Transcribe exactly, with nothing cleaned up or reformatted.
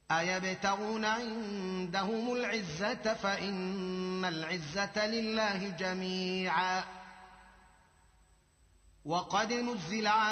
أيبتغون عندهم العزة فإن العزة لله جميعا. وقد نزل